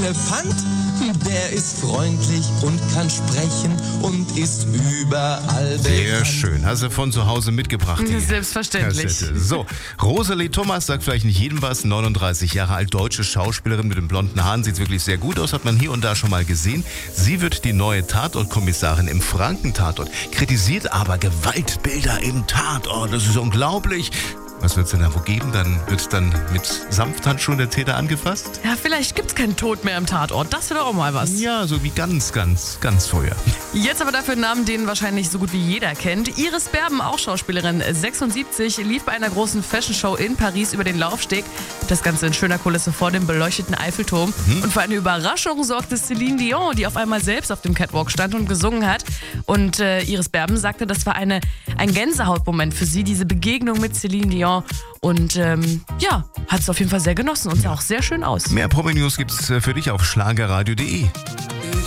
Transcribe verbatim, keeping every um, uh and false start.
Elefant, der ist freundlich und kann sprechen und ist überall bekannt. Sehr schön. Hast du von zu Hause mitgebracht? Die Selbstverständlich. Kassette. So, Rosalie Thomas sagt vielleicht nicht jedem was. neununddreißig Jahre alt, deutsche Schauspielerin mit den blonden Haaren. Sieht wirklich sehr gut aus, hat man hier und da schon mal gesehen. Sie wird die neue Tatortkommissarin im Franken-Tatort. Kritisiert aber Gewaltbilder im Tatort. Das ist unglaublich. Was wird es denn da wo geben? Dann wird dann mit Samthandschuhen der Täter angefasst? Ja, vielleicht gibt's keinen Tod mehr im Tatort. Das wäre doch auch mal was. Ja, so wie ganz, ganz, ganz früher. Jetzt aber dafür einen Namen, den wahrscheinlich so gut wie jeder kennt. Iris Berben, auch Schauspielerin, sechsundsiebzig, lief bei einer großen Fashion-Show in Paris über den Laufsteg. Das Ganze in schöner Kulisse vor dem beleuchteten Eiffelturm. Mhm. Und für eine Überraschung sorgte Celine Dion, die auf einmal selbst auf dem Catwalk stand und gesungen hat. Und äh, Iris Berben sagte, das war eine, ein Gänsehautmoment für sie, diese Begegnung mit Celine Dion. Und ähm, ja, hat es auf jeden Fall sehr genossen und sah auch sehr schön aus. Mehr Promi-News gibt's für dich auf schlagerradio punkt de.